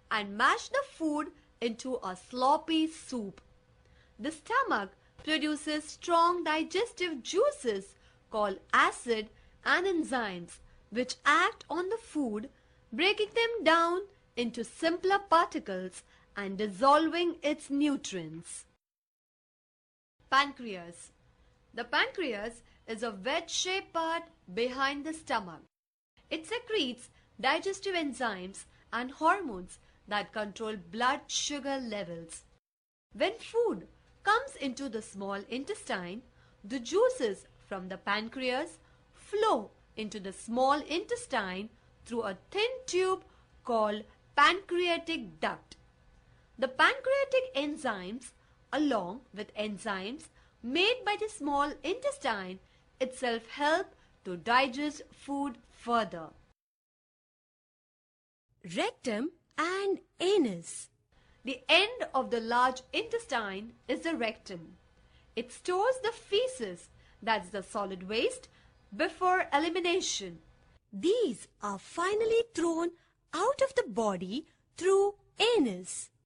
and mash the food into a sloppy soup. The stomach produces strong digestive juices called acid and enzymes which act on the food, breaking them down into simpler particles and dissolving its nutrients. Pancreas. The pancreas is a wedge-shaped part behind the stomach. It secretes digestive enzymes and hormones that control blood sugar levels. When food comes into the small intestine, the juices from the pancreas flow into the small intestine through a thin tube called pancreatic duct. The pancreatic enzymes, along with enzymes made by the small intestine itself, help to digest food further. Rectum and anus. The end of the large intestine is the rectum. It stores the feces, that's the solid waste, before elimination. These are finally thrown out of the body through anus.